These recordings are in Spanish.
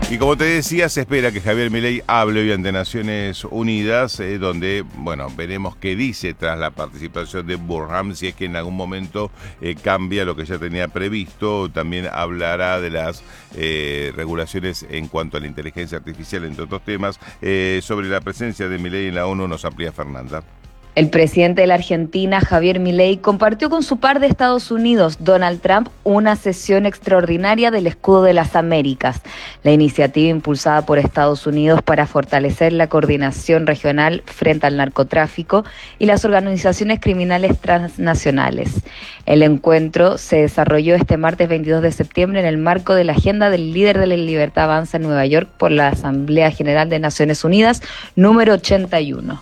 Y como te decía, se espera que Javier Milei hable hoy ante Naciones Unidas, donde, bueno, veremos qué dice tras la participación de Burham, si es que en algún momento cambia lo que ya tenía previsto. También hablará de las regulaciones en cuanto a la inteligencia artificial, entre otros temas. Sobre la presencia de Milei en la ONU nos amplía Fernanda. El presidente de la Argentina, Javier Milei, compartió con su par de Estados Unidos, Donald Trump, una sesión extraordinaria del Escudo de las Américas, la iniciativa impulsada por Estados Unidos para fortalecer la coordinación regional frente al narcotráfico y las organizaciones criminales transnacionales. El encuentro se desarrolló este martes 22 de septiembre en el marco de la agenda del líder de la libertad avanza en Nueva York por la Asamblea General de Naciones Unidas, número 81.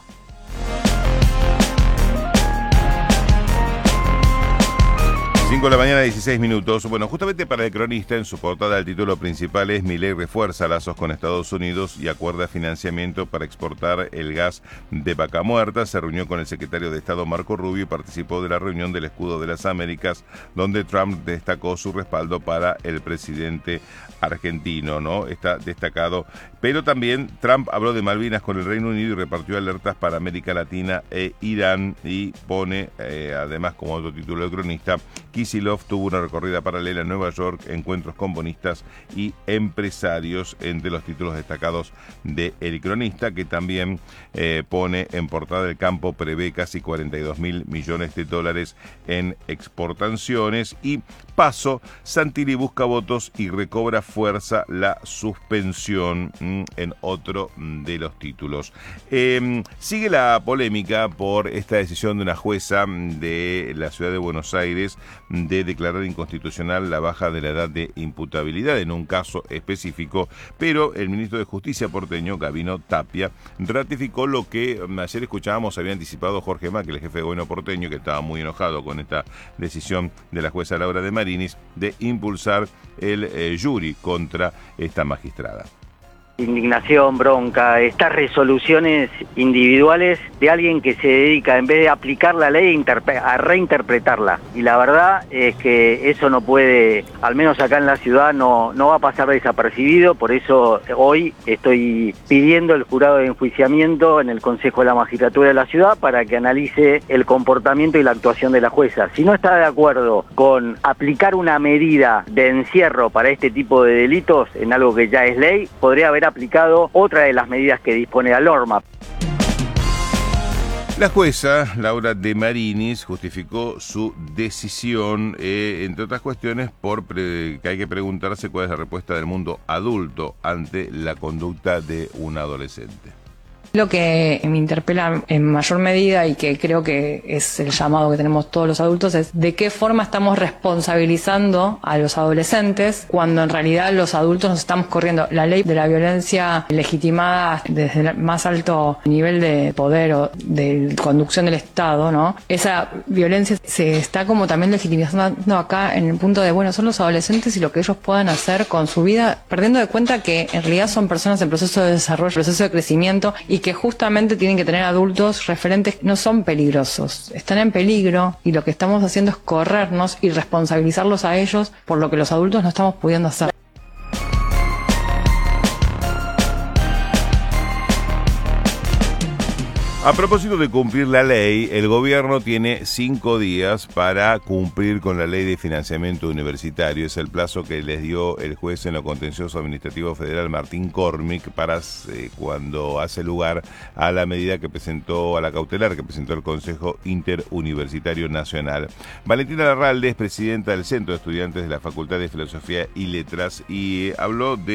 5 de la mañana, 16 minutos. Bueno, justamente para el Cronista, en su portada el título principal es: Milei refuerza lazos con Estados Unidos y acuerda financiamiento para exportar el gas de Vaca Muerta. Se reunió con el secretario de Estado Marco Rubio y participó de la reunión del Escudo de las Américas, donde Trump destacó su respaldo para el presidente argentino, ¿no? Está destacado. Pero también Trump habló de Malvinas con el Reino Unido y repartió alertas para América Latina e Irán, y pone, además, como otro título del Cronista, Kicillof tuvo una recorrida paralela en Nueva York, encuentros con bonistas y empresarios, entre los títulos destacados de El Cronista, que también pone en portada: el campo prevé casi 42.000 millones de dólares en exportaciones. Y Paso, Santilli busca votos y recobra fuerza la suspensión, en otro de los títulos. Sigue la polémica por esta decisión de una jueza de la ciudad de Buenos Aires de declarar inconstitucional la baja de la edad de imputabilidad en un caso específico, pero el ministro de Justicia porteño, Gabino Tapia, ratificó lo que ayer escuchábamos, había anticipado Jorge Macri, el jefe de gobierno porteño, que estaba muy enojado con esta decisión de la jueza Laura de Marinis de impulsar el jury contra esta magistrada. Indignación, bronca, estas resoluciones individuales de alguien que se dedica, en vez de aplicar la ley, a reinterpretarla. Y la verdad es que eso no puede, al menos acá en la ciudad, no va a pasar desapercibido. Por eso hoy estoy pidiendo el jurado de enjuiciamiento en el Consejo de la Magistratura de la ciudad para que analice el comportamiento y la actuación de la jueza. Si no está de acuerdo con aplicar una medida de encierro para este tipo de delitos, en algo que ya es ley, podría haber aplicado otra de las medidas que dispone la norma. La jueza Laura de Marinis justificó su decisión, entre otras cuestiones, que hay que preguntarse cuál es la respuesta del mundo adulto ante la conducta de un adolescente. Lo que me interpela en mayor medida, y que creo que es el llamado que tenemos todos los adultos, es de qué forma estamos responsabilizando a los adolescentes cuando en realidad los adultos nos estamos corriendo. La ley de la violencia legitimada desde el más alto nivel de poder o de conducción del Estado, ¿no? Esa violencia se está como también legitimizando acá en el punto de, bueno, son los adolescentes y lo que ellos puedan hacer con su vida, perdiendo de cuenta que en realidad son personas en proceso de desarrollo, proceso de crecimiento, y que justamente tienen que tener adultos referentes. No son peligrosos, están en peligro, y lo que estamos haciendo es corrernos y responsabilizarlos a ellos por lo que los adultos no estamos pudiendo hacer. A propósito de cumplir la ley, el gobierno tiene 5 días para cumplir con la ley de financiamiento universitario. Es el plazo que les dio el juez en lo contencioso administrativo federal, Martín Cormick, para cuando hace lugar a la medida que presentó, a la cautelar que presentó el Consejo Interuniversitario Nacional. Valentina Larralde es presidenta del Centro de Estudiantes de la Facultad de Filosofía y Letras y habló de